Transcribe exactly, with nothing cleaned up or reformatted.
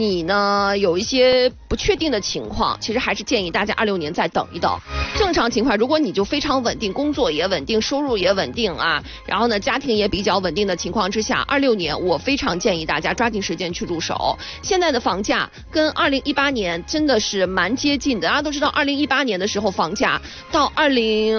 你呢有一些不确定的情况，其实还是建议大家二六年再等一等。正常情况，如果你就非常稳定，工作也稳定，收入也稳定啊，然后呢家庭也比较稳定的情况之下，二六年我非常建议大家抓紧时间去入手。现在的房价跟二零一八年真的是蛮接近的，大家都知道，二零一八年的时候房价到二零